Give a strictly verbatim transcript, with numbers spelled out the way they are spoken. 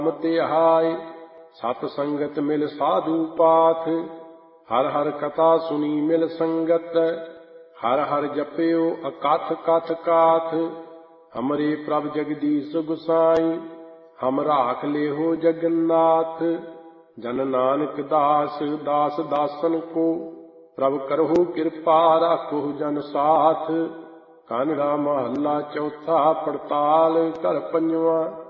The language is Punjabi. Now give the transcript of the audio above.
ਧਿਆਏ। ਸਤ ਸੰਗਤ ਮਿਲ ਸਾਧੂ ਪਾਠ, ਹਰ ਹਰ ਕਥਾ ਸੁਣੀ ਮਿਲ ਸੰਗਤ। ਹਰ ਹਰ ਜਪਿਓ ਅਕਥ ਕਥ ਕਾਥ, ਹਮਰੇ ਪ੍ਰਭ ਜਗਦੀਸ਼ ਗੁਸਾਈ। ਹਮ ਰਾਖ ਲਿਹੋ ਜਗन्नाथ, ਜਨ ਨਾਨਕ ਦਾਸ ਦਾਸ ਦਾਸਨ ਕੋ। ਪ੍ਰਭ ਕਰਹੁ ਕਿਰਪਾ ਰਾਖੋ ਜਨ ਸਾਥ। ਕਾਨੜਾ ਮਹੱਲਾ ਚੌਥਾ। ਪੜਤਾਲ ਘਰ ਪੰਜਵਾਂ।